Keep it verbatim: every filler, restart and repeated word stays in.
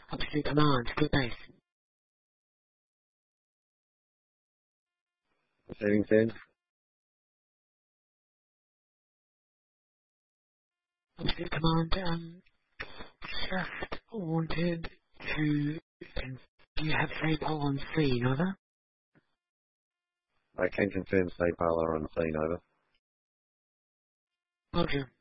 Absolute command, good base. Receiving send. Absolute command, um, just wanted to, do you have SAPOL on scene, over? I can confirm SAPOL are on scene, over. Roger.